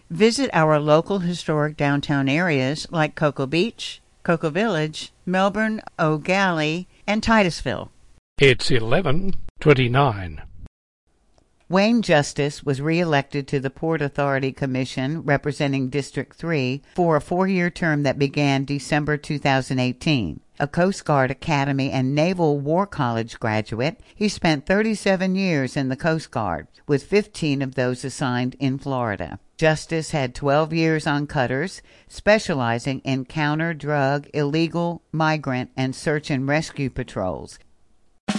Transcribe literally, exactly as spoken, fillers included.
Visit our local historic downtown areas like Cocoa Beach, Cocoa Village, Melbourne, O'Galley, and Titusville. It's eleven twenty-nine. Wayne Justice was re-elected to the Port Authority Commission representing District three for a four-year term that began December two thousand eighteen. A Coast Guard Academy and Naval War College graduate, he spent thirty-seven years in the Coast Guard, with fifteen of those assigned in Florida. Justice had twelve years on cutters, specializing in counter-drug, illegal, migrant, and search and rescue patrols.